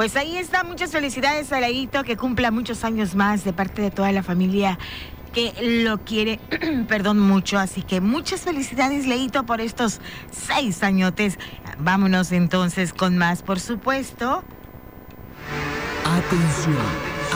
Pues ahí está, muchas felicidades a Leito, que cumpla muchos años más de parte de toda la familia que lo quiere, perdón, mucho. Así que muchas felicidades, Leito, por estos 6 añotes. Vámonos entonces con más, por supuesto. Atención.